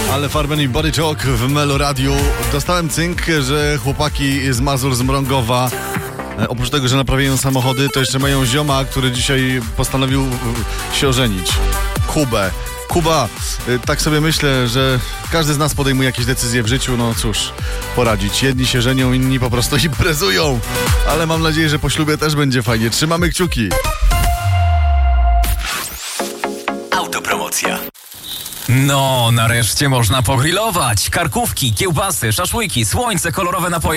Ale Farben i Body Talk w Melo Radiu. Dostałem cynk, że chłopaki z Mazur, z Mrągowa, oprócz tego, że naprawiają samochody, to jeszcze mają zioma, który dzisiaj postanowił się ożenić. Kuba, tak sobie myślę, że każdy z nas podejmuje jakieś decyzje w życiu, no cóż, poradzić. Jedni się żenią, inni po prostu imprezują. Ale mam nadzieję, że po ślubie też będzie fajnie. Trzymamy kciuki. Autopromocja. No, nareszcie można pogrillować. Karkówki, kiełbasy, szaszłyki, słońce, kolorowe napoje.